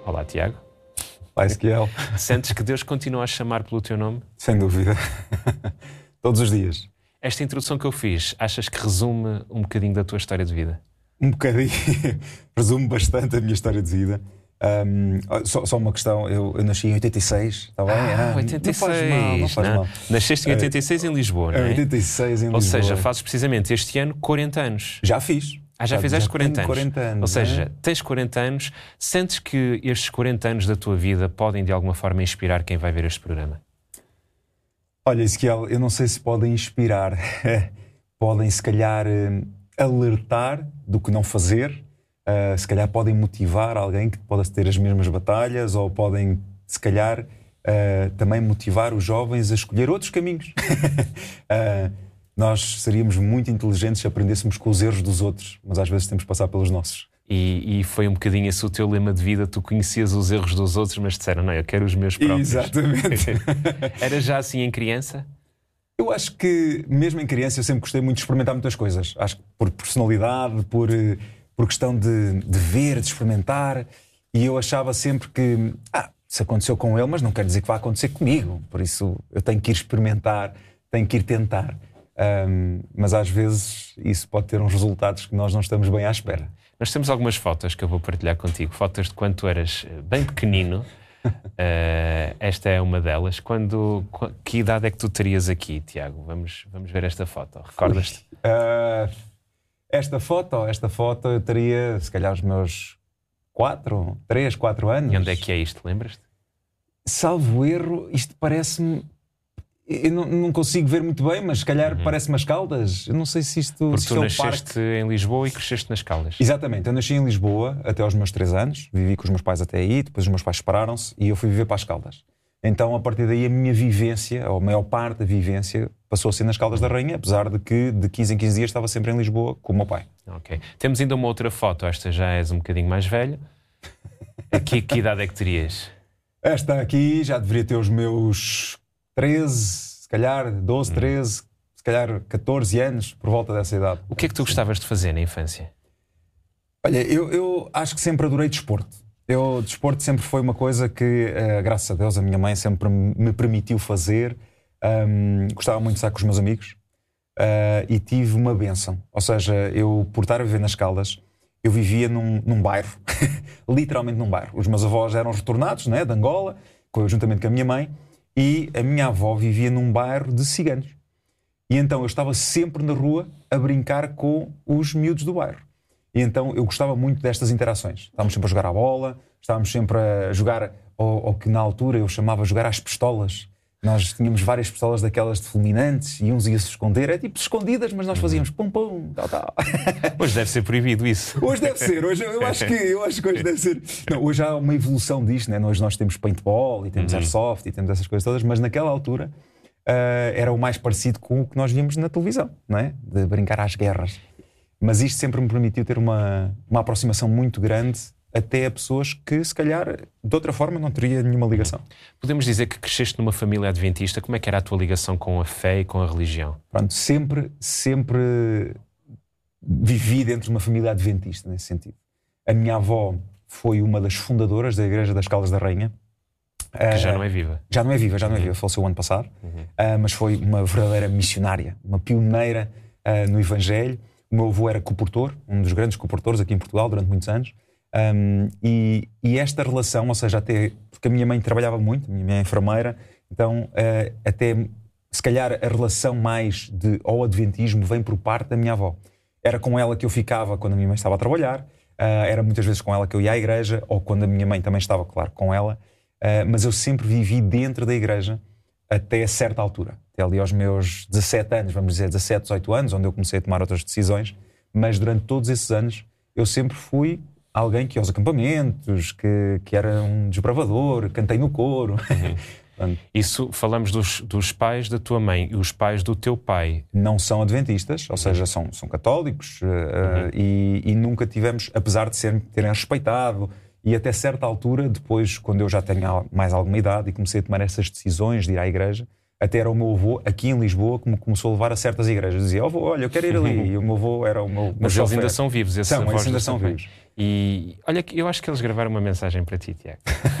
Olá, Tiago. Olá, Ezequiel. Sentes que Deus continua a chamar pelo teu nome? Sem dúvida. Todos os dias. Esta introdução que eu fiz, achas que resume um bocadinho da tua história de vida? Um bocadinho. Resume bastante a minha história de vida. Só uma questão. Eu nasci em 86, está bem? 86. Não faz mal. Nasceste em 86 em Lisboa, não é? 86 em Lisboa. Ou seja, fazes precisamente este ano 40 anos. Já fiz. Já fizeste 40 anos. 40 anos. Ou seja, tens 40 anos. Sentes que estes 40 anos da tua vida podem de alguma forma inspirar quem vai ver este programa? Olha, Ezequiel, eu não sei se podem inspirar. Podem, se calhar, alertar do que não fazer. Se calhar podem motivar alguém que possa ter as mesmas batalhas, ou podem, se calhar, também motivar os jovens a escolher outros caminhos. Nós seríamos muito inteligentes se aprendêssemos com os erros dos outros, mas às vezes temos que passar pelos nossos. E foi um bocadinho esse o teu lema de vida. Tu conhecias os erros dos outros, mas disseram, não, eu quero os meus próprios. Exatamente. Era já assim em criança? Eu acho que, mesmo em criança, eu sempre gostei muito de experimentar muitas coisas. Acho que por personalidade, por questão de ver, de experimentar. E eu achava sempre que, isso aconteceu com ele, mas não quer dizer que vai acontecer comigo. Por isso, eu tenho que ir experimentar, tenho que ir tentar. Mas às vezes isso pode ter uns resultados que nós não estamos bem à espera. Nós temos algumas fotos que eu vou partilhar contigo. Fotos de quando tu eras bem pequenino. Esta é uma delas. Que idade é que tu terias aqui, Tiago? Vamos ver esta foto. Recordas-te? Esta foto eu teria, se calhar, os meus 3, 4 anos. E onde é que é isto? Lembras-te? Salvo erro, isto parece-me... Eu não consigo ver muito bem, mas se calhar parece-me as Caldas. Eu não sei se isto... Porque tu nasceste em Lisboa e cresceste nas Caldas. Exatamente. Eu nasci em Lisboa até aos meus 3 anos. Vivi com os meus pais até aí. Depois os meus pais separaram-se e eu fui viver para as Caldas. Então, a partir daí, a minha vivência, ou a maior parte da vivência, passou a ser nas Caldas da Rainha, apesar de que de 15 em 15 dias estava sempre em Lisboa com o meu pai. Ok. Temos ainda uma outra foto. Esta já és um bocadinho mais velho. Que idade é que terias? Esta aqui já deveria ter os meus 13, se calhar 12, 13, se calhar 14 anos, por volta dessa idade. O que é que tu gostavas de fazer na infância? Olha, eu acho que sempre adorei desporto. Desporto sempre foi uma coisa que, graças a Deus, a minha mãe sempre me permitiu fazer. Gostava muito de estar com os meus amigos e tive uma bênção. Ou seja, eu, por estar a viver nas Caldas, eu vivia num bairro, literalmente num bairro. Os meus avós eram retornados, né, de Angola, juntamente com a minha mãe, e a minha avó vivia num bairro de ciganos. E então eu estava sempre na rua a brincar com os miúdos do bairro. E então eu gostava muito destas interações. Estávamos sempre a jogar à bola, estávamos sempre a jogar ao que na altura eu chamava jogar às pistolas. Nós tínhamos várias pistolas daquelas de fulminantes e uns iam-se esconder. É tipo escondidas, mas nós fazíamos pum pum, tal, tal. Hoje deve ser proibido isso. Hoje deve ser. Hoje, eu acho que hoje deve ser. Não, hoje há uma evolução disto, né? Hoje nós temos paintball e temos airsoft e temos essas coisas todas, mas naquela altura era o mais parecido com o que nós víamos na televisão, não é? De brincar às guerras. Mas isto sempre me permitiu ter uma aproximação muito grande até a pessoas que, se calhar, de outra forma não teria nenhuma ligação. Podemos dizer que cresceste numa família adventista. Como é que era a tua ligação com a fé e com a religião? Pronto, sempre vivi dentro de uma família adventista, nesse sentido. A minha avó foi uma das fundadoras da Igreja das Caldas da Rainha. Que já não é viva. Já não é viva, faleceu o ano passado. Mas foi uma verdadeira missionária, uma pioneira no Evangelho. O meu avô era coportor, um dos grandes coportores aqui em Portugal durante muitos anos. E esta relação, ou seja, até porque a minha mãe trabalhava muito, a minha mãe é enfermeira, então até se calhar a relação mais ao adventismo vem por parte da minha avó. Era com ela que eu ficava quando a minha mãe estava a trabalhar, era muitas vezes com ela que eu ia à igreja, ou quando a minha mãe também estava, claro, com ela, mas eu sempre vivi dentro da igreja até certa altura, até ali aos meus 17 anos, vamos dizer 17, 18 anos, onde eu comecei a tomar outras decisões, mas durante todos esses anos eu sempre fui alguém que ia aos acampamentos, que era um desbravador, cantei no coro. Isso, falamos dos pais da tua mãe e os pais do teu pai. Não são adventistas, ou seja, são católicos e nunca tivemos, apesar de terem respeitado, e até certa altura, depois, quando eu já tenho mais alguma idade e comecei a tomar essas decisões de ir à igreja, Até era o meu avô, aqui em Lisboa, que me começou a levar a certas igrejas. Dizia, avô, olha, eu quero ir ali. E o meu avô era o meu Mas eles ainda são vivos, esses avós ainda são vivos. E olha, eu acho que eles gravaram uma mensagem para ti, Tiago.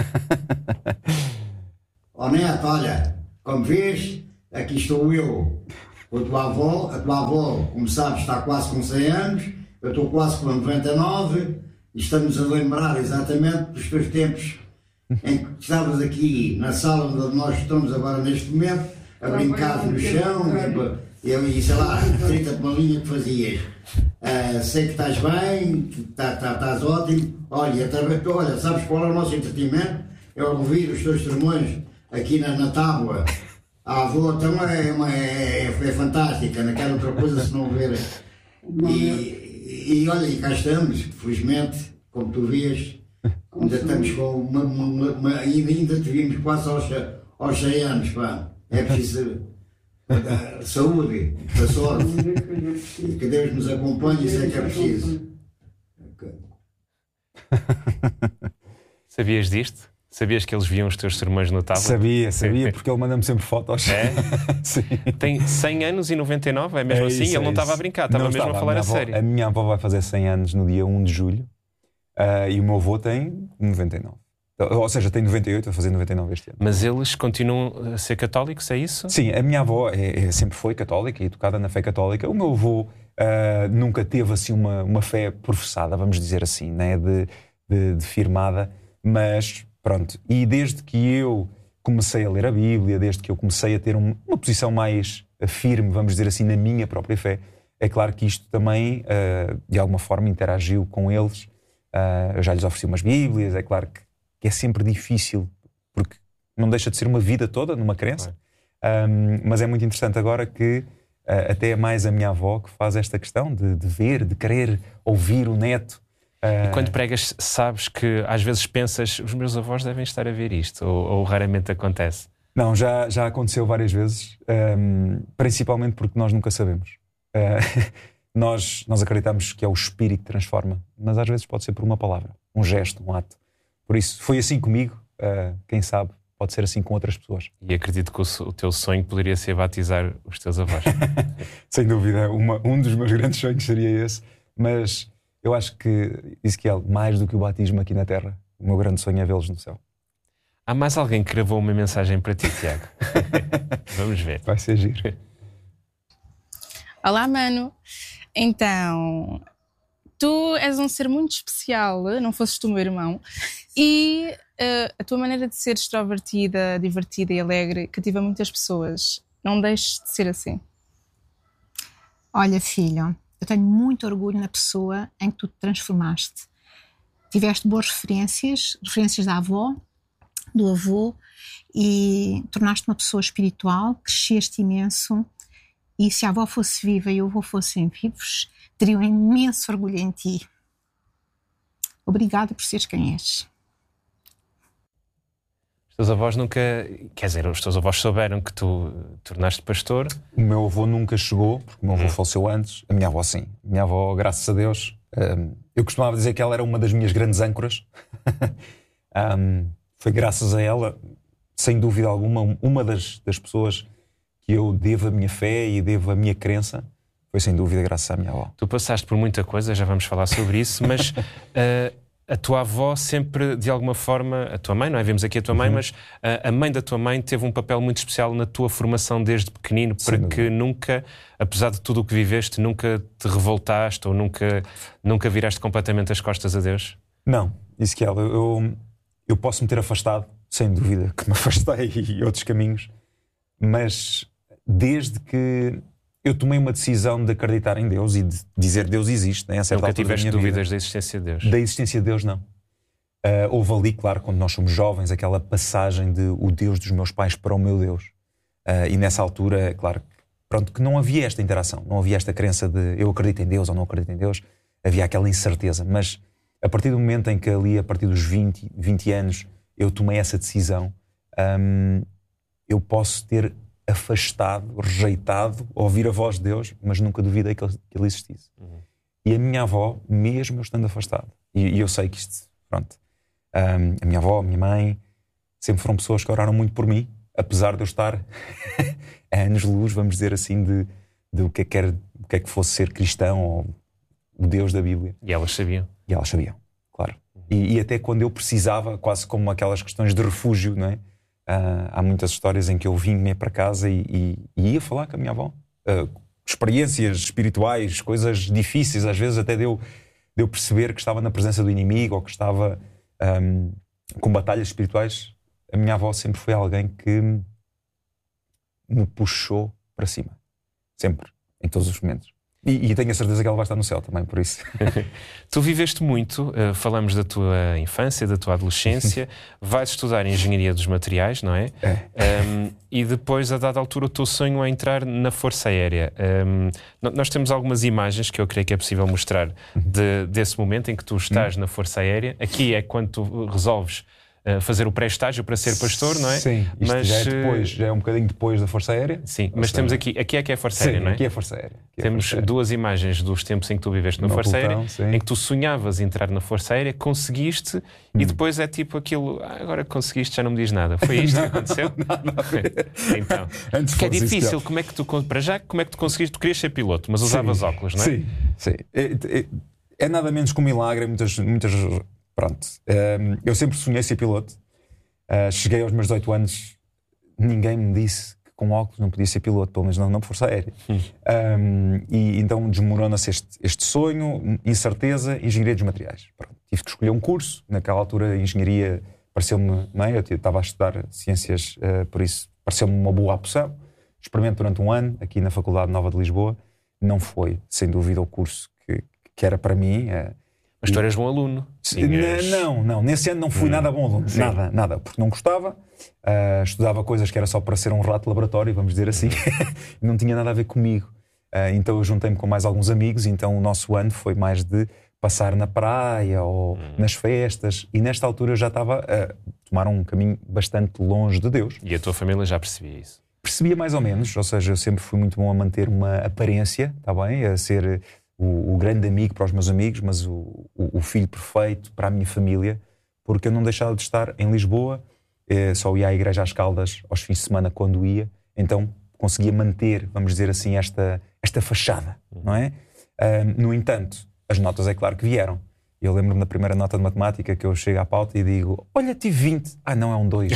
Ó neto, olha, como vês, aqui estou eu. A tua avó, como sabes, está quase com 100 anos, eu estou quase com 99, e estamos a lembrar exatamente dos teus tempos em que estavas aqui na sala onde nós estamos agora neste momento, a brincar no chão, e sei lá, 30 bolinhas que fazias. Sei que estás bem, estás ótimo. Olha, sabes qual é o nosso entretenimento? É ouvir os teus sermões aqui na tábua. A avó então é fantástica, não quero outra coisa se não ver. E olha, e cá estamos, felizmente, como tu vês, ainda estamos com ainda te vimos quase aos 100 anos, pá. É preciso saúde, da sorte, e que Deus nos acompanhe, isso é que é preciso. Sabias disto? Sabias que eles viam os teus sermões no tablet? Sabia, porque ele manda-me sempre fotos. É? Sim. Tem 100 anos e 99, é mesmo assim? Ele não estava a brincar, estava mesmo a falar a sério. A minha avó vai fazer 100 anos no dia 1 de julho e o meu avô tem 99. Ou seja, tem 98, vai fazer 99 este ano. Mas eles continuam a ser católicos, é isso? Sim, a minha avó sempre foi católica e educada na fé católica. O meu avô nunca teve assim uma fé professada, vamos dizer assim, né? de firmada, mas pronto. E desde que eu comecei a ler a Bíblia, desde que eu comecei a ter uma posição mais firme, vamos dizer assim, na minha própria fé, é claro que isto também, de alguma forma, interagiu com eles. Eu já lhes ofereci umas Bíblias, é claro que é sempre difícil, porque não deixa de ser uma vida toda numa crença. Mas é muito interessante agora que até é mais a minha avó que faz esta questão de ver, de querer ouvir o neto. E quando pregas, sabes que às vezes pensas, os meus avós devem estar a ver isto, ou raramente acontece? Não, já aconteceu várias vezes, principalmente porque nós nunca sabemos. Nós acreditamos que é o Espírito que transforma, mas às vezes pode ser por uma palavra, um gesto, um ato. Por isso, foi assim comigo, quem sabe pode ser assim com outras pessoas. E acredito que o teu sonho poderia ser batizar os teus avós. Sem dúvida, um dos meus grandes sonhos seria esse, mas eu acho que, Ezequiel, mais do que o batismo aqui na Terra, o meu grande sonho é vê-los no céu. Há mais alguém que gravou uma mensagem para ti, Tiago? Vamos ver. Vai ser giro. Olá, mano. Então, tu és um ser muito especial, não fosses tu meu irmão, e a tua maneira de ser extrovertida, divertida e alegre cativa muitas pessoas. Não deixes de ser assim. Olha, filho, eu tenho muito orgulho na pessoa em que tu te transformaste. Tiveste boas referências da avó, do avô, e tornaste uma pessoa espiritual, cresceste imenso, e se a avó fosse viva e o avô fossem vivos, teriam imenso orgulho em ti. Obrigada por seres quem és. Os teus avós nunca... Quer dizer, os teus avós souberam que tu tornaste pastor? O meu avô nunca chegou, porque o meu avô faleceu antes. A minha avó sim. A minha avó, graças a Deus, eu costumava dizer que ela era uma das minhas grandes âncoras. Foi graças a ela, sem dúvida alguma, uma das pessoas que eu devo a minha fé e devo a minha crença, foi sem dúvida graças à minha avó. Tu passaste por muita coisa, já vamos falar sobre isso, mas a tua avó sempre, de alguma forma, a tua mãe, não é? Vimos aqui a tua mãe, mas a mãe da tua mãe teve um papel muito especial na tua formação desde pequenino, para que nunca, apesar de tudo o que viveste, nunca te revoltaste ou nunca viraste completamente as costas a Deus? Não, Ezequiel, eu posso me ter afastado, sem dúvida que me afastei e outros caminhos, mas desde que eu tomei uma decisão de acreditar em Deus e de dizer Deus existe, né? Nunca tiveste dúvidas da existência de Deus? Da existência de Deus, não. Houve ali, claro, quando nós somos jovens, aquela passagem de o Deus dos meus pais para o meu Deus. E nessa altura, claro, pronto, que não havia esta interação, não havia esta crença de eu acredito em Deus ou não acredito em Deus, havia aquela incerteza. Mas a partir do momento em que ali, a partir dos 20 anos, eu tomei essa decisão, eu posso ter afastado, rejeitado, ouvir a voz de Deus, mas nunca duvidei que ele existisse. E a minha avó, mesmo eu estando afastado, e eu sei que isto, pronto, a minha avó, a minha mãe, sempre foram pessoas que oraram muito por mim, apesar de eu estar a anos-luz, vamos dizer assim, de o que é que fosse ser cristão ou o Deus da Bíblia. E elas sabiam. E elas sabiam, claro. E até quando eu precisava, quase como aquelas questões de refúgio, não é? Há muitas histórias em que eu vinha para casa e ia falar com a minha avó. Experiências espirituais, coisas difíceis, às vezes até deu perceber que estava na presença do inimigo ou que estava com batalhas espirituais. A minha avó sempre foi alguém que me puxou para cima. Sempre, em todos os momentos. E tenho a certeza que ela vai estar no céu também, por isso. Tu viveste muito, falamos da tua infância, da tua adolescência, vais estudar Engenharia dos Materiais, não é? E depois, a dada altura, o teu sonho é entrar na Força Aérea. Nós temos algumas imagens que eu creio que é possível mostrar desse momento em que tu estás na Força Aérea. Aqui é quando tu resolves fazer o pré-estágio para ser pastor, não é? Sim, isto mas já é depois, já é um bocadinho depois da Força Aérea. Sim, mas temos aqui é que é a Força Aérea, não é? Aqui é a Força Aérea. Temos duas imagens dos tempos em que tu viveste na Força Aérea, em que tu sonhavas entrar na Força Aérea, conseguiste, e depois é tipo aquilo, agora conseguiste, já não me diz nada. Foi isto que aconteceu? Não. Então, que é difícil, como é que tu, para já, como é que tu conseguiste? Tu querias ser piloto, mas usavas óculos, não é? Sim. É nada menos que um milagre, muitas. Pronto. Eu sempre sonhei ser piloto. Cheguei aos meus 18 anos, ninguém me disse que com óculos não podia ser piloto, pelo menos não por Força Aérea. E então desmorona-se este sonho, incerteza, Engenharia dos Materiais. Pronto. Tive que escolher um curso. Naquela altura, a engenharia pareceu-me bem. Eu estava a estudar ciências, por isso pareceu-me uma boa opção. Experimento durante um ano aqui na Faculdade Nova de Lisboa. Não foi, sem dúvida, o curso que era para mim. Mas tu eras bom aluno. Não. Nesse ano não fui nada bom aluno. Nada. Porque não gostava. Estudava coisas que era só para ser um rato de laboratório, vamos dizer assim. Não tinha nada a ver comigo. Então eu juntei-me com mais alguns amigos. Então o nosso ano foi mais de passar na praia ou nas festas. E nesta altura eu já estava a tomar um caminho bastante longe de Deus. E a tua família já percebia isso? Percebia mais ou menos. Ou seja, eu sempre fui muito bom a manter uma aparência, está bem? A ser o grande amigo para os meus amigos, mas o filho perfeito para a minha família, porque eu não deixava de estar em Lisboa, só ia à igreja às Caldas aos fins de semana quando ia, então conseguia manter, vamos dizer assim, esta fachada, não é? No entanto, as notas é claro que vieram. Eu lembro-me da primeira nota de matemática que eu chego à pauta e digo, olha, tive 20. Não, é um 2.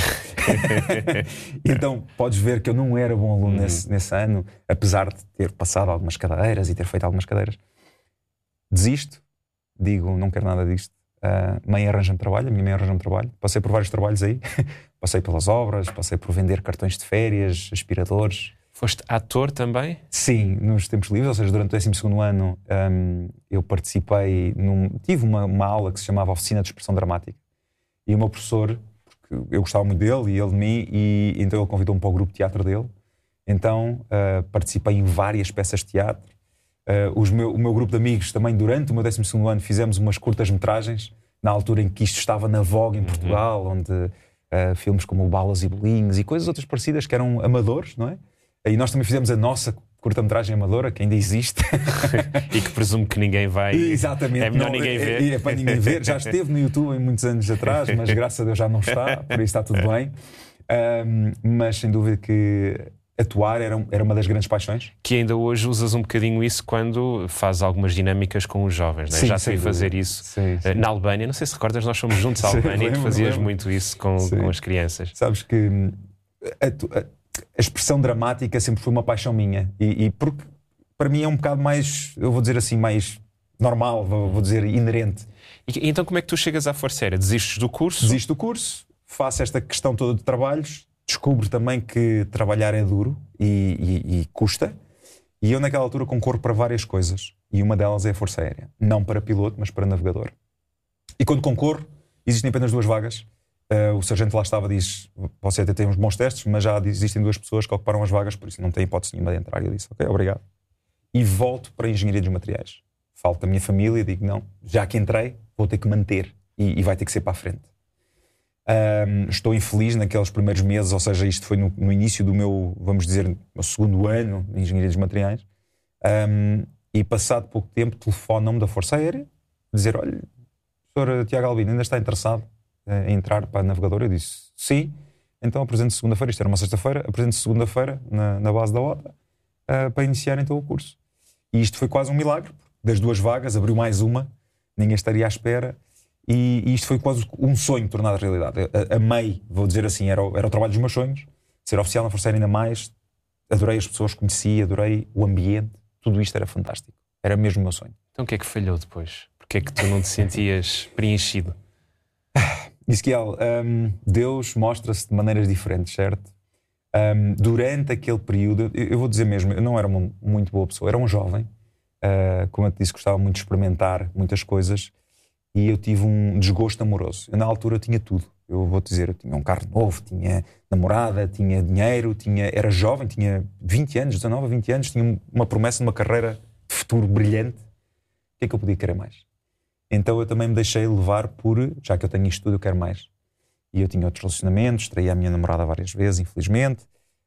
Então, podes ver que eu não era bom aluno nesse ano, apesar de ter passado algumas cadeiras e ter feito algumas cadeiras. Desisto, digo, não quero nada disto. A minha mãe arranja-me trabalho. Passei por vários trabalhos aí. Passei pelas obras, passei por vender cartões de férias, aspiradores. Foste ator também? Sim, nos tempos livres, ou seja, durante o 12º ano eu participei, tive uma aula que se chamava Oficina de Expressão Dramática, e o meu professor, porque eu gostava muito dele e ele de mim, e então ele convidou-me para o grupo de teatro dele. Então participei em várias peças de teatro. O meu grupo de amigos também, durante o meu 12º ano, fizemos umas curtas-metragens, na altura em que isto estava na voga em Portugal, onde filmes como Balas e Bolinhos e coisas outras parecidas que eram amadores, não é? E nós também fizemos a nossa curta-metragem amadora, que ainda existe. E que presumo que ninguém vai... Exatamente. É melhor ninguém ver. É para ninguém ver. Já esteve no YouTube em muitos anos atrás, mas graças a Deus já não está, por isso está tudo bem. Mas sem dúvida que atuar era uma das grandes paixões. Que ainda hoje usas um bocadinho isso quando fazes algumas dinâmicas com os jovens, não é? Sim, já sei fazer isso. Sim. Na Albânia, não sei se recordas, nós fomos juntos à Albânia e tu fazias muito isso com as crianças. Sabes que a expressão dramática sempre foi uma paixão minha, e porque para mim é um bocado mais, eu vou dizer assim, mais normal, vou dizer inerente. E então como é que tu chegas à Força Aérea? Desistes do curso? Desisto do curso, faço esta questão toda de trabalhos, descubro também que trabalhar é duro e custa, e eu naquela altura concorro para várias coisas, e uma delas é a Força Aérea, não para piloto, mas para navegador. E quando concorro, existem apenas 2 vagas. O sargento lá estava, diz, você até tem uns bons testes, mas já existem 2 pessoas que ocuparam as vagas, por isso não tem hipótese nenhuma de entrar. E eu disse, ok, obrigado. E volto para a Engenharia dos Materiais. Falo da minha família e digo, não, já que entrei, vou ter que manter e vai ter que ser para a frente. Estou infeliz naqueles primeiros meses, ou seja, isto foi no início do meu, vamos dizer, meu 2º ano de Engenharia dos Materiais, e passado pouco tempo telefonam-me da Força Aérea, dizer, olha, o Sr. Tiago Albino ainda está interessado em entrar para a navegadora? Eu disse, sim, então apresento-se segunda-feira, isto era uma sexta-feira, apresento-se segunda-feira na base da OTA para iniciar então o curso. E isto foi quase um milagre. Das 2 vagas abriu mais uma, ninguém estaria à espera, e isto foi quase um sonho tornado realidade. Amei, vou dizer assim, era o trabalho dos meus sonhos, ser oficial na Força Aérea ainda mais, adorei as pessoas que conheci, adorei o ambiente, tudo isto era fantástico, era mesmo o meu sonho. Então o que é que falhou depois? Porque é que tu não te sentias preenchido? Ezequiel, Deus mostra-se de maneiras diferentes, certo? Durante aquele período, eu vou dizer mesmo, eu não era uma muito boa pessoa, era um jovem, como eu te disse, gostava muito de experimentar muitas coisas, e eu tive um desgosto amoroso. Eu, na altura, eu tinha tudo. Eu vou-te dizer, eu tinha um carro novo, tinha namorada, tinha dinheiro, era jovem, tinha 20 anos, 19 a 20 anos, tinha uma promessa de uma carreira de futuro brilhante. O que é que eu podia querer mais? Então eu também me deixei levar por, já que eu tenho isto tudo, eu quero mais. E eu tinha outros relacionamentos, traí a minha namorada várias vezes, infelizmente,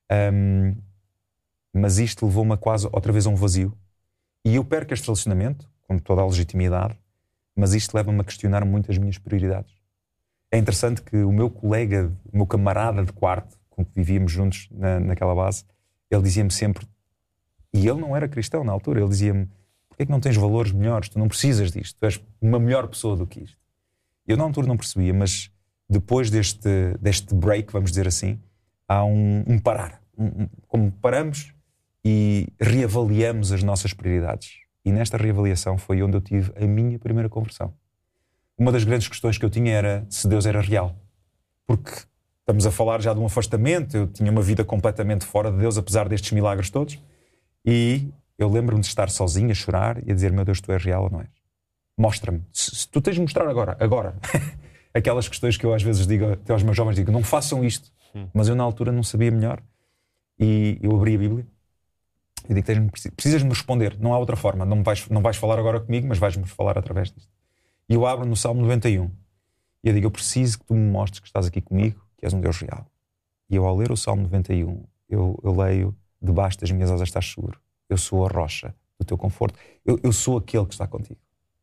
mas isto levou-me quase outra vez a um vazio. E eu perco este relacionamento, com toda a legitimidade, mas isto leva-me a questionar muito as minhas prioridades. É interessante que o meu colega, o meu camarada de quarto, com que vivíamos juntos naquela base, ele dizia-me sempre, e ele não era cristão na altura, ele dizia-me: porquê é que não tens valores melhores? Tu não precisas disto, tu és uma melhor pessoa do que isto. Eu na altura não percebia, mas depois deste break, vamos dizer assim, há um parar. Como paramos e reavaliamos as nossas prioridades. E nesta reavaliação foi onde eu tive a minha primeira conversão. Uma das grandes questões que eu tinha era se Deus era real. Porque estamos a falar já de um afastamento, eu tinha uma vida completamente fora de Deus, apesar destes milagres todos. E eu lembro-me de estar sozinho a chorar e a dizer: meu Deus, tu és real ou não és? Mostra-me. Se tu tens de mostrar agora. Aquelas questões que eu às vezes digo até aos meus jovens, digo: não façam isto. Mas eu na altura não sabia melhor. E eu abri a Bíblia. Eu digo: precisas-me responder, não há outra forma. Não vais falar agora comigo, mas vais-me falar através disto. E eu abro no Salmo 91. E eu digo: eu preciso que tu me mostres que estás aqui comigo, que és um Deus real. E eu, ao ler o Salmo 91, eu leio: debaixo das minhas asas estás seguro. Eu sou a rocha do teu conforto. Eu sou aquele que está contigo.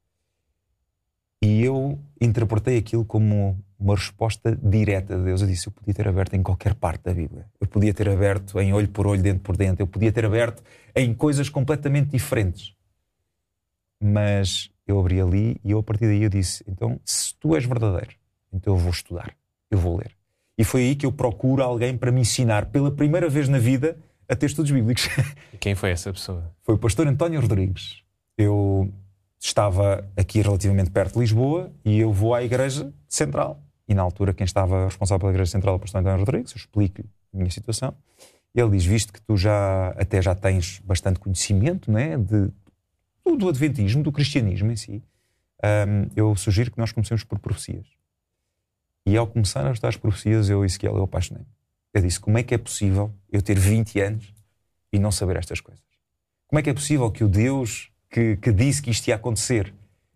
E eu interpretei aquilo como uma resposta direta de Deus. Eu disse: eu podia ter aberto em qualquer parte da Bíblia. Eu podia ter aberto em olho por olho, dente por dente. Eu podia ter aberto em coisas completamente diferentes. Mas eu abri ali e a partir daí eu disse: então, se tu és verdadeiro, então eu vou estudar, eu vou ler. E foi aí que eu procuro alguém para me ensinar pela primeira vez na vida a ter estudos bíblicos. E quem foi essa pessoa? Foi o pastor António Rodrigues. Eu estava aqui relativamente perto de Lisboa e eu vou à Igreja Central. E na altura quem estava responsável pela Igreja Central era o pastor António Rodrigues. Eu explico-lhe a minha situação. E ele diz: visto que tu já tens bastante conhecimento, né, do adventismo, do cristianismo em si, eu sugiro que nós comecemos por profecias. E ao começar a estudar as profecias, eu apaixonei-me. Eu disse: como é que é possível eu ter 20 anos e não saber estas coisas? Como é que é possível que o Deus que disse que isto ia acontecer...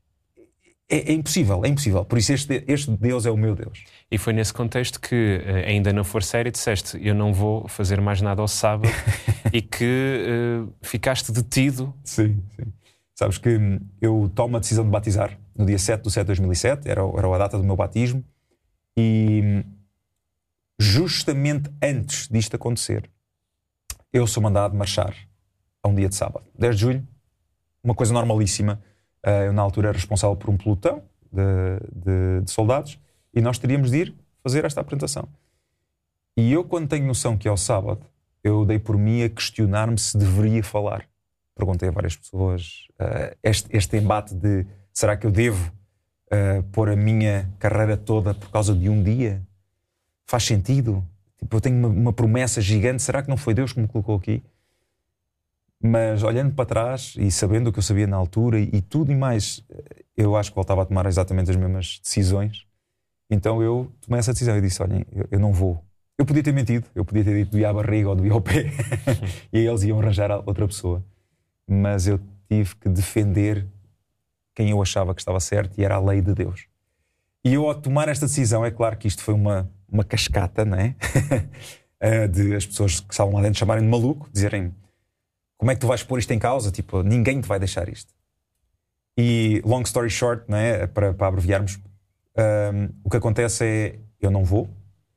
É impossível, é impossível. Por isso este Deus é o meu Deus. E foi nesse contexto que, ainda na Força Aérea, disseste: eu não vou fazer mais nada ao sábado, e que ficaste detido. Sim. Sabes que eu tomo a decisão de batizar no dia 7/7/2007, era a data do meu batismo, e justamente antes disto acontecer, eu sou mandado marchar a um dia de sábado, 10 de julho, uma coisa normalíssima. Eu na altura era responsável por um pelotão de soldados e nós teríamos de ir fazer esta apresentação. E eu, quando tenho noção que é o sábado, eu dei por mim a questionar-me se deveria falar. Perguntei a várias pessoas este embate de: será que eu devo pôr a minha carreira toda por causa de um dia? Faz sentido? Tipo, eu tenho uma promessa gigante, será que não foi Deus que me colocou aqui? Mas olhando para trás e sabendo o que eu sabia na altura e tudo e mais, eu acho que voltava a tomar exatamente as mesmas decisões. Então eu tomei essa decisão e disse: olhem, eu não vou. Eu podia ter mentido, eu podia ter dito doía a barriga ou doía ao pé e aí eles iam arranjar outra pessoa. Mas eu tive que defender quem eu achava que estava certo, e era a lei de Deus. E eu, ao tomar esta decisão, é claro que isto foi uma cascata, não é? De as pessoas que estavam lá dentro chamarem de maluco, dizerem: como é que tu vais pôr isto em causa? Tipo, ninguém te vai deixar isto. E, long story short, não é? Para abreviarmos, o que acontece é: eu não vou.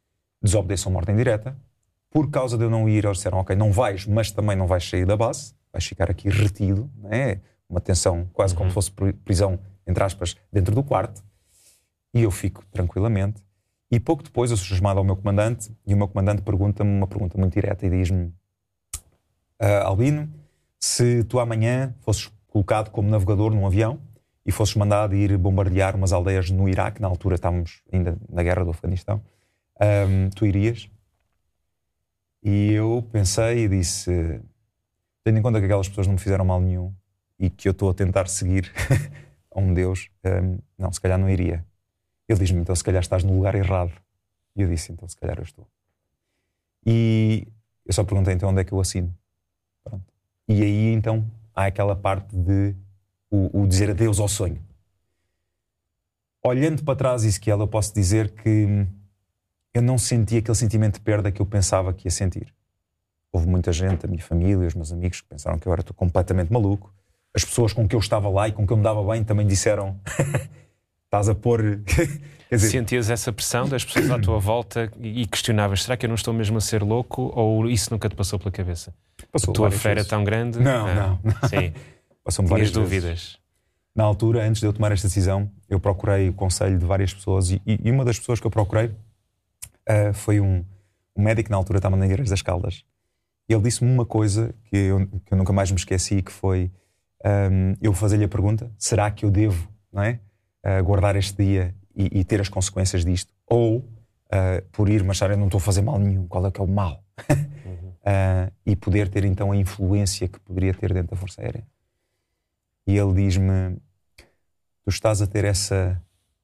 desobedecem uma ordem direta. Por causa de eu não ir, eles disseram, ok, não vais, mas também não vais sair da base, vais ficar aqui retido, né? Uma tensão quase como se fosse prisão, entre aspas, dentro do quarto. E eu fico tranquilamente. E pouco depois eu sou chamado ao meu comandante, e o meu comandante pergunta-me uma pergunta muito direta e diz-me: Albino, se tu amanhã fosses colocado como navegador num avião e fosses mandado ir bombardear umas aldeias no Iraque, na altura estávamos ainda na guerra do Afeganistão, tu irias? E eu pensei e disse, tendo em conta que aquelas pessoas não me fizeram mal nenhum e que eu estou a tentar seguir a um Deus, não, se calhar não iria. Ele diz-me, então se calhar estás no lugar errado. E eu disse, então se calhar eu estou. E eu só perguntei, então onde é que eu assino? Pronto. E aí então há aquela parte de o dizer adeus ao sonho. Olhando para trás, Ezequiel, eu posso dizer que eu não senti aquele sentimento de perda que eu pensava que ia sentir. Houve muita gente, a minha família, os meus amigos, que pensaram que eu era completamente maluco. As pessoas com que eu estava lá e com que eu me dava bem também disseram estás a pôr... Quer dizer, sentias essa pressão das pessoas à tua volta e questionavas, será que eu não estou mesmo a ser louco, ou isso nunca te passou pela cabeça? Passou a tua fé era vezes. tão grande? Não. Sim. Passou-me Tinhas várias dúvidas? vezes. Na altura, antes de eu tomar esta decisão, eu procurei o conselho de várias pessoas e uma das pessoas que eu procurei foi um médico, na altura estava na Igreja das Caldas. Ele disse-me uma coisa que eu nunca mais me esqueci, que foi eu fazer-lhe a pergunta, será que eu devo, não é, guardar este dia e ter as consequências disto? Ou, por ir, mas eu não estou a fazer mal nenhum, qual é que é o mal? E poder ter então a influência que poderia ter dentro da Força Aérea. E ele diz-me, tu estás a ter essa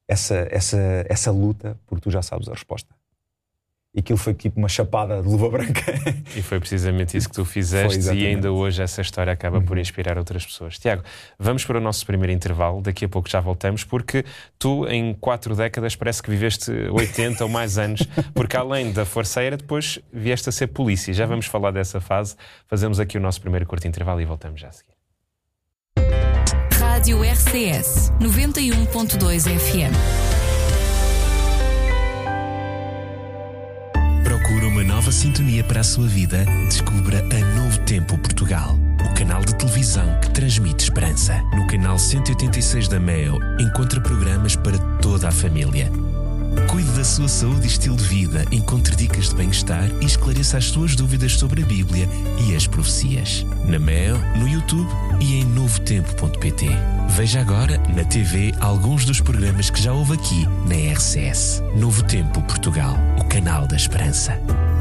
luta porque tu já sabes a resposta. E aquilo foi tipo uma chapada de luva branca. E foi precisamente isso que tu fizeste e ainda hoje essa história acaba por inspirar outras pessoas. Tiago, vamos para o nosso primeiro intervalo, daqui a pouco já voltamos, porque tu em 4 décadas parece que viveste 80 ou mais anos, porque além da Força Aérea depois vieste a ser polícia. Já vamos falar dessa fase, fazemos aqui o nosso primeiro curto intervalo e voltamos já a seguir. Rádio RCS 91.2 FM. Procura uma nova sintonia para a sua vida? Descubra a Novo Tempo Portugal, o canal de televisão que transmite esperança. No canal 186 da MEO, encontra programas para toda a família. Cuide da sua saúde e estilo de vida, encontre dicas de bem-estar e esclareça as suas dúvidas sobre a Bíblia e as profecias. Na MEO, no YouTube e em novotempo.pt. Veja agora, na TV, alguns dos programas que já houve aqui na RCS. Novo Tempo Portugal, o canal da esperança.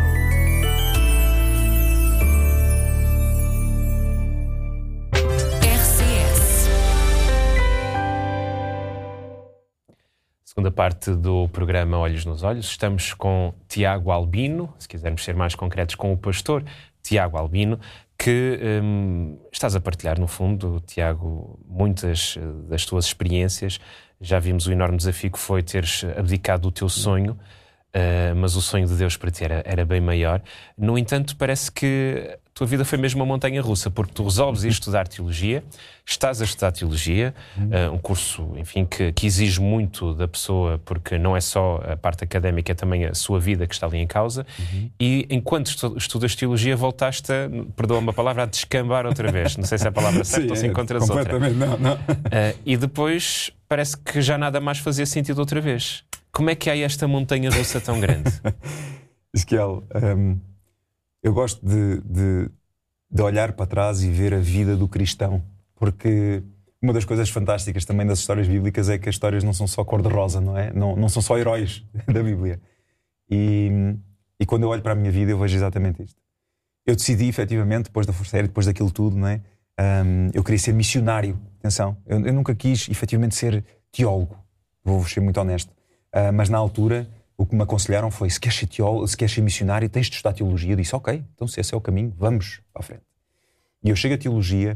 Segunda parte do programa Olhos nos Olhos. Estamos com Tiago Albino, se quisermos ser mais concretos, com o pastor Tiago Albino, que estás a partilhar, no fundo, Tiago, muitas das tuas experiências. Já vimos o enorme desafio que foi teres abdicado do teu sonho, mas o sonho de Deus para ti era bem maior. No entanto, parece que a tua vida foi mesmo uma montanha-russa, porque tu resolves ir estudar teologia, estás a estudar teologia, um curso, enfim, que exige muito da pessoa, porque não é só a parte académica, é também a sua vida que está ali em causa, e enquanto estudas teologia voltaste a, perdoa-me a palavra, a descambar outra vez. Não sei se é a palavra certa ou se encontras outra. Completamente, não. E depois parece que já nada mais fazia sentido outra vez. Como é que há esta montanha-russa tão grande? Ezequiel, eu gosto de olhar para trás e ver a vida do cristão, porque uma das coisas fantásticas também das histórias bíblicas é que as histórias não são só cor-de-rosa, não é? Não são só heróis da Bíblia. E quando eu olho para a minha vida eu vejo exatamente isto. Eu decidi, efetivamente, depois da Força Aérea, depois daquilo tudo, não é? Eu queria ser missionário. Atenção, eu nunca quis, efetivamente, ser teólogo. Vou ser muito honesto. Mas na altura o que me aconselharam foi, se queres ser teólogo, se queres ser missionário, tens de estudar teologia. Eu disse, ok, então se esse é o caminho, vamos para a frente. E eu chego à teologia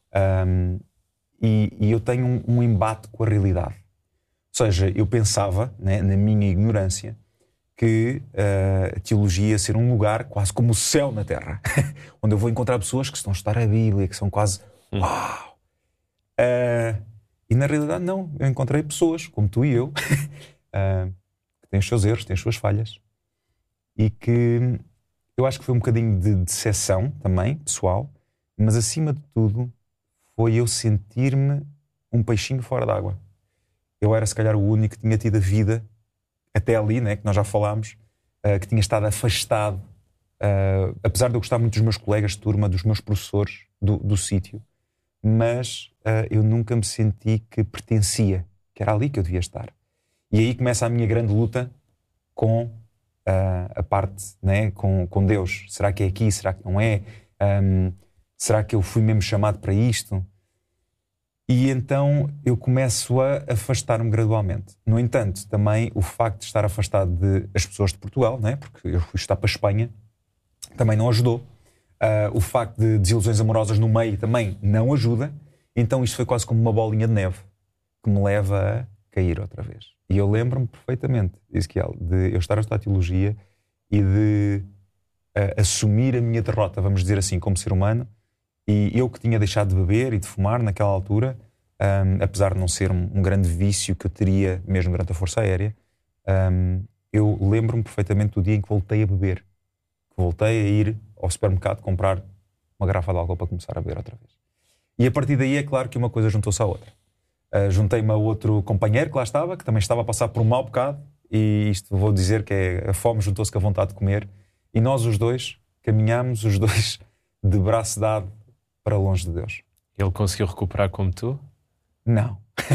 e eu tenho um embate com a realidade. Ou seja, eu pensava, né, na minha ignorância, que a teologia ia ser um lugar quase como o céu na terra, onde eu vou encontrar pessoas que estão a estudar a Bíblia, que são quase uau! E na realidade não, eu encontrei pessoas como tu e eu, que têm os seus erros, têm as suas falhas, e que eu acho que foi um bocadinho de decepção também, pessoal, mas acima de tudo foi eu sentir-me um peixinho fora d'água. Eu era se calhar o único que tinha tido a vida até ali, né, que nós já falámos, que tinha estado afastado, apesar de eu gostar muito dos meus colegas de turma, dos meus professores do sítio, mas eu nunca me senti que pertencia, que era ali que eu devia estar. E aí começa a minha grande luta com a parte, né, com Deus. Será que é aqui? Será que não é? Será que eu fui mesmo chamado para isto? E então eu começo a afastar-me gradualmente. No entanto, também o facto de estar afastado das pessoas de Portugal, né, porque eu fui estar para a Espanha, também não ajudou. O facto de desilusões amorosas no meio também não ajuda. Então isto foi quase como uma bolinha de neve que me leva a cair outra vez. E eu lembro-me perfeitamente, Ezequiel, de eu estar a estudar teologia e de assumir a minha derrota, vamos dizer assim, como ser humano. E eu que tinha deixado de beber e de fumar naquela altura, apesar de não ser um grande vício que eu teria mesmo durante a Força Aérea, eu lembro-me perfeitamente do dia em que voltei a beber. Que voltei a ir ao supermercado comprar uma garrafa de álcool para começar a beber outra vez. E a partir daí é claro que uma coisa juntou-se à outra. Juntei-me a outro companheiro que lá estava, que também estava a passar por um mau bocado, e isto vou dizer que a fome juntou-se com a vontade de comer, e nós os dois caminhámos, os dois de braço dado para longe de Deus. Ele conseguiu recuperar como tu? Não.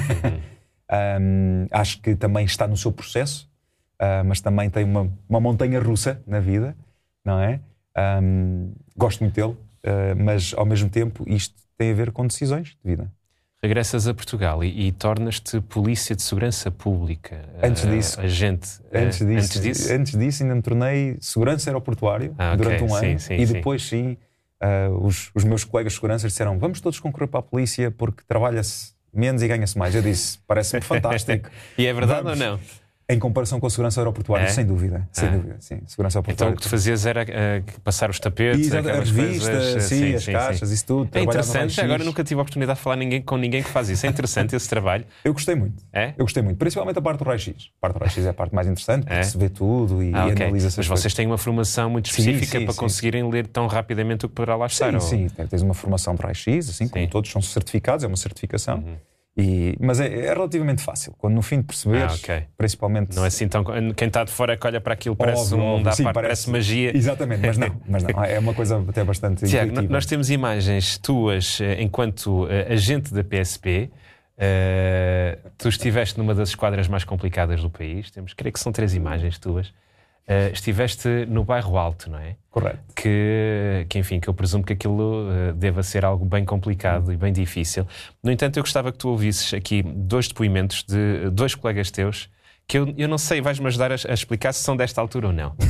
Acho que também está no seu processo, mas também tem uma montanha russa na vida, não é? Gosto muito dele, mas ao mesmo tempo isto tem a ver com decisões de vida. Regressas a Portugal e tornas-te polícia de segurança pública. Antes disso. Agente. Antes disso ainda me tornei segurança aeroportuário durante um ano. Sim, e depois sim, os meus colegas de segurança disseram: vamos todos concorrer para a polícia porque trabalha-se menos e ganha-se mais. Eu disse: parece-me fantástico. E é verdade ou não? Em comparação com a segurança aeroportuária, sem dúvida. Sem dúvida, sim. Segurança aeroportuária. Então o que tu fazias era passar os tapetes, aquelas revistas, sim, as caixas, isso tudo. É interessante. Agora nunca tive a oportunidade de falar com ninguém que faz isso. É interessante esse trabalho. Eu gostei muito. É? Eu gostei muito. Principalmente a parte do raio-x. A parte do raio-x é a parte mais interessante, porque se vê tudo e analisa-se. Mas vocês têm uma formação muito específica para conseguirem ler tão rapidamente o que poderá lá estar. Sim. Tens uma formação de raio-x, assim, como todos são certificados, é uma certificação. Mas é relativamente fácil. Quando no fim de perceberes, principalmente... Não é assim tão... Quem está de fora que olha para aquilo parece um mundo à parte, parece magia. Exatamente, mas não. É uma coisa até bastante Tiago, intuitiva. Nós temos imagens tuas enquanto agente da PSP. Tu estiveste numa das esquadras mais complicadas do país. Creio que são 3 imagens tuas. Estiveste no Bairro Alto, não é? Correto. Que enfim, que eu presumo que aquilo deva ser algo bem complicado e bem difícil. No entanto, eu gostava que tu ouvisses aqui 2 depoimentos de 2 colegas teus que eu não sei, vais-me ajudar a explicar se são desta altura ou não.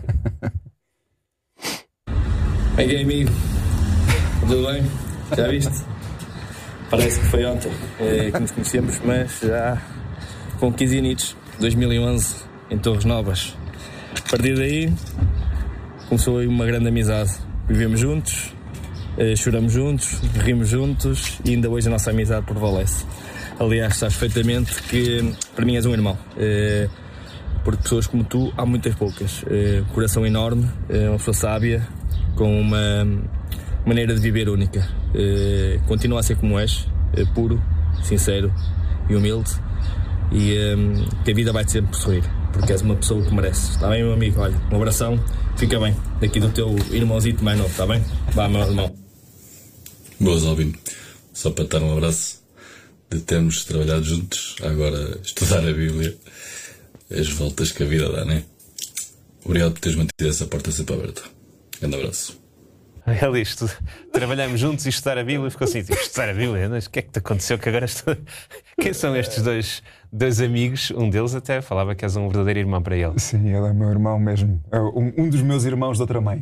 Aí, amigo. Tudo bem? Já viste? Parece que foi ontem que nos conhecemos, mas já com 15 anos, 2011, em Torres Novas. A partir daí começou aí uma grande amizade. Vivemos juntos, choramos juntos, rimos juntos e ainda hoje a nossa amizade prevalece. Aliás, sabes perfeitamente que para mim és um irmão, porque pessoas como tu há muitas poucas. Coração enorme, uma pessoa sábia, com uma maneira de viver única. Continua a ser como és, puro, sincero e humilde, e que a vida vai-te sempre sorrir, porque és uma pessoa que mereces. Está bem, meu amigo? Olha, um abração, fica bem, daqui do teu irmãozito mais novo, está bem? Vá, meu irmão. Boas, Albino. Só para dar um abraço de termos trabalhado juntos, agora estudar a Bíblia, as voltas que a vida dá, não é? Obrigado por teres mantido essa porta sempre aberta. Grande abraço. Ele disse: trabalhamos juntos e estudar a Bíblia. E ficou assim: estudar a Bíblia? Mas o que é que te aconteceu que agora estou... Quem são estes dois amigos? Um deles até falava que és um verdadeiro irmão para ele. Sim, ele é meu irmão mesmo. É um dos meus irmãos de outra mãe.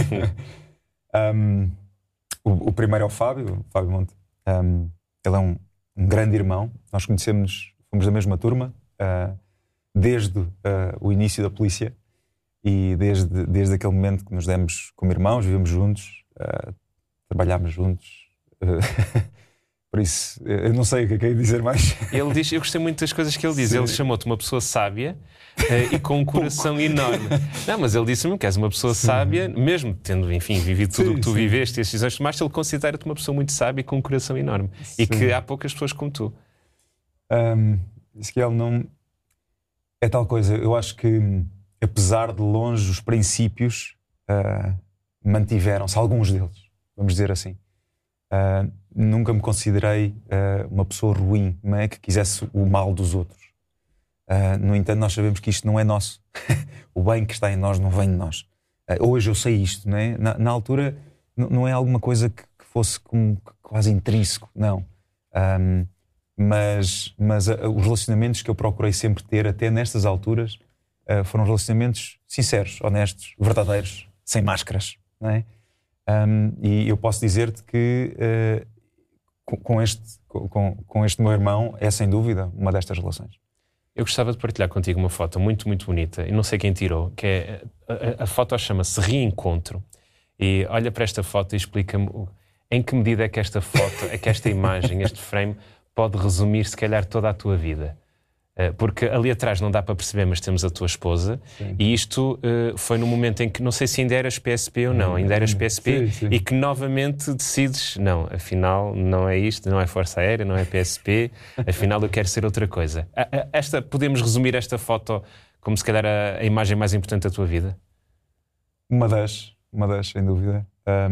O primeiro é o Fábio Monte. Ele é um grande irmão. Nós conhecemos, fomos da mesma turma desde o início da polícia. E desde aquele momento que nos demos como irmãos, vivemos juntos, trabalhámos juntos, Por isso, eu não sei o que é que eu ia dizer mais. Ele diz, eu gostei muito das coisas que ele diz. Sim. Ele chamou-te uma pessoa sábia e com um coração enorme. Não, mas ele disse-me que és uma pessoa sábia, mesmo tendo, enfim, vivido tudo o que tu viveste e as decisões que tomaste, ele considera-te uma pessoa muito sábia e com um coração enorme. E que há poucas pessoas como tu. Isso que ele não... É tal coisa, eu acho que, apesar de longe, os princípios mantiveram-se, alguns deles, vamos dizer assim. Nunca me considerei uma pessoa ruim, não é? Que quisesse o mal dos outros. No entanto, nós sabemos que isto não é nosso. O bem que está em nós não vem de nós. Hoje eu sei isto, não é? Na altura não é alguma coisa que fosse como quase intrínseco, não. Mas os relacionamentos que eu procurei sempre ter, até nestas alturas, foram relacionamentos sinceros, honestos, verdadeiros, sem máscaras, não é? E eu posso dizer-te que com este meu irmão é sem dúvida uma destas relações. Eu gostava de partilhar contigo uma foto muito, muito bonita, e não sei quem tirou, que é a foto chama-se Reencontro. E olha para esta foto e explica-me em que medida é que esta foto, é que esta imagem, este frame, pode resumir se calhar toda a tua vida. Porque ali atrás não dá para perceber, mas temos a tua esposa. Sim. E isto foi no momento em que, não sei se ainda eras PSP ou não, ainda eras PSP, sim. E que novamente decides, não, afinal não é isto, não é Força Aérea, não é PSP, afinal eu quero ser outra coisa. Podemos resumir esta foto como se calhar a imagem mais importante da tua vida? Uma das, sem dúvida.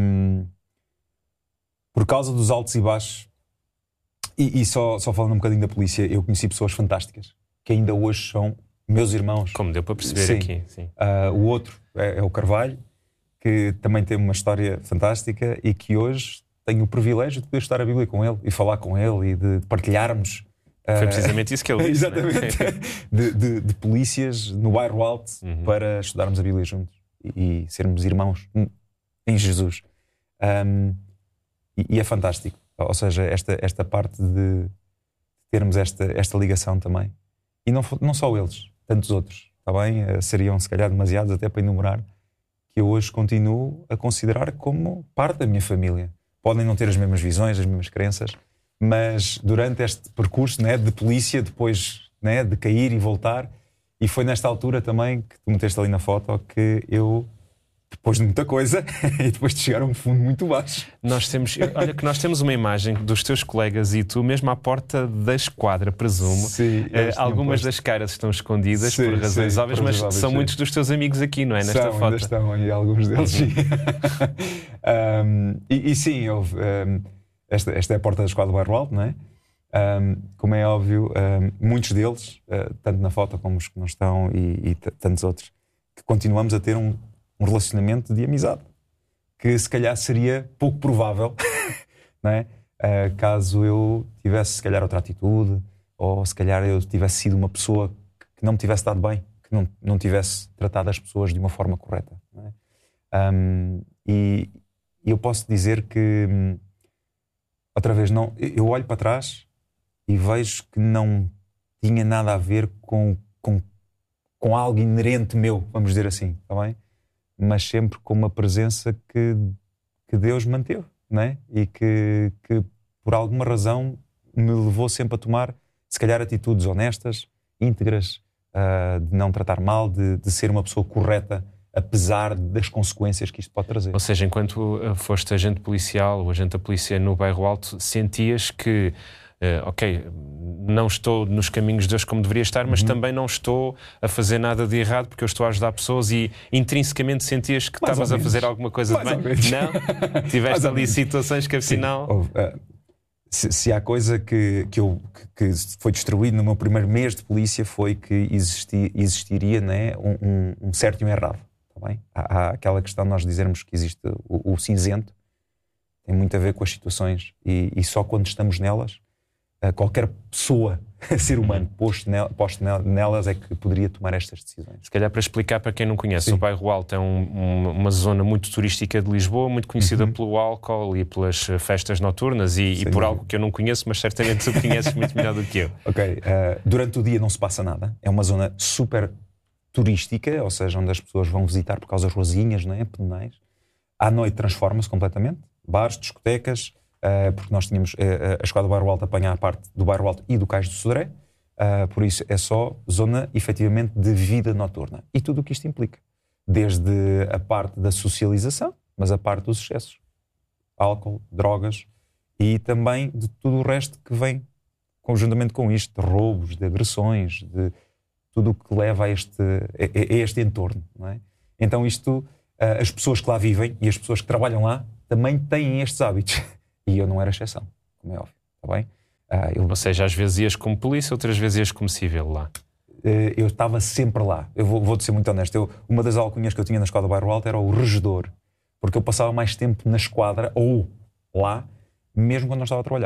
Por causa dos altos e baixos, e só falando um bocadinho da polícia, eu conheci pessoas fantásticas, que ainda hoje são meus irmãos. Como deu para perceber aqui. Sim. O outro é o Carvalho, que também tem uma história fantástica e que hoje tenho o privilégio de poder estudar a Bíblia com ele e falar com ele e de partilharmos. Foi precisamente isso que ele disse. Exatamente. De polícias no bairro Alto para estudarmos a Bíblia juntos e sermos irmãos em Jesus. E é fantástico. Ou seja, esta parte de termos esta ligação também. E não só eles, tantos outros, está bem? Seriam se calhar demasiados até para enumerar, que eu hoje continuo a considerar como parte da minha família. Podem não ter as mesmas visões, as mesmas crenças, mas durante este percurso, né, de polícia, depois, né, de cair e voltar, e foi nesta altura também que tu meteste ali na foto que eu... Depois de muita coisa e depois de chegar a um fundo muito baixo. Nós temos uma imagem dos teus colegas e tu, mesmo à porta da esquadra, presumo. Sim, algumas das caras estão escondidas por razões óbvias, mas são muitos dos teus amigos aqui, não é? Nesta foto. Ainda estão aí alguns deles. E sim, esta é a porta da esquadra do bairro Alto, não é? Como é óbvio, muitos deles, tanto na foto como os que não estão e tantos outros, que continuamos a ter um relacionamento de amizade, que se calhar seria pouco provável, não é? Caso eu tivesse se calhar outra atitude, ou se calhar eu tivesse sido uma pessoa que não me tivesse dado bem, que não tivesse tratado as pessoas de uma forma correta, não é? E eu posso dizer que, outra vez, eu olho para trás e vejo que não tinha nada a ver com algo inerente meu, vamos dizer assim, está bem? Mas sempre com uma presença que Deus manteve, não é? E que por alguma razão me levou sempre a tomar, se calhar, atitudes honestas, íntegras, de não tratar mal, de ser uma pessoa correta, apesar das consequências que isto pode trazer. Ou seja, enquanto foste agente policial ou agente da polícia no bairro Alto, sentias que não estou nos caminhos de Deus como deveria estar, mas também não estou a fazer nada de errado porque eu estou a ajudar pessoas, e intrinsecamente sentias que estavas a fazer alguma coisa de bem? Não? Tiveste ali situações que afinal... Se há coisa que foi destruído no meu primeiro mês de polícia foi que existiria, né, um certo e um errado. Tá bem? Há aquela questão de nós dizermos que existe o cinzento, tem muito a ver com as situações, e só quando estamos nelas, qualquer pessoa, ser humano, posto nelas, é que poderia tomar estas decisões. Se calhar para explicar para quem não conhece, o bairro Alto é uma zona muito turística de Lisboa, muito conhecida pelo álcool e pelas festas noturnas, e por algo que eu não conheço, mas certamente tu conheces muito melhor do que eu. Durante o dia não se passa nada, é uma zona super turística, ou seja, onde as pessoas vão visitar por causa das ruazinhas, não é? Pedonais. À noite transforma-se completamente, bares, discotecas, porque nós tínhamos a Escola do Bairro Alto apanhar a parte do Bairro Alto e do Cais do Sodré, por isso é só zona, efetivamente, de vida noturna. E tudo o que isto implica. Desde a parte da socialização, mas a parte dos excessos. Álcool, drogas e também de tudo o resto que vem conjuntamente com isto, de roubos, de agressões, de tudo o que leva a este entorno. Não é? Então isto, as pessoas que lá vivem e as pessoas que trabalham lá também têm estes hábitos. E eu não era exceção, como é óbvio. Está bem? Ou seja, às vezes ias como polícia, outras vezes ias como civil lá. Eu estava sempre lá. Eu vou-te ser muito honesto. Uma das alcunhas que eu tinha na Escola do Bairro Alto era o regedor, porque eu passava mais tempo na esquadra ou lá, mesmo quando não estava a trabalhar.